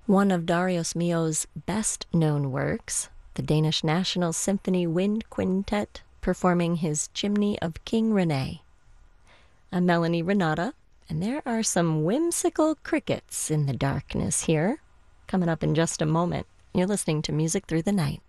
One of Darius Milhaud's best-known works, the Danish National Symphony Wind Quintet performing his Chimney of King Rene. I'm Melanie Renata, and there are some whimsical crickets in the darkness here. Coming up in just a moment, you're listening to Music Through the Night.